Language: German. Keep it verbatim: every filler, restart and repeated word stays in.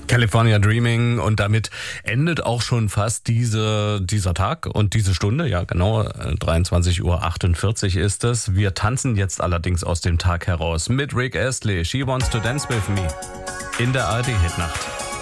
California Dreaming, und damit endet auch schon fast diese, dieser Tag und diese Stunde. Ja, genau, dreiundzwanzig Uhr achtundvierzig ist es. Wir tanzen jetzt allerdings aus dem Tag heraus mit Rick Astley. She Wants to Dance With Me in der A R D-Hitnacht.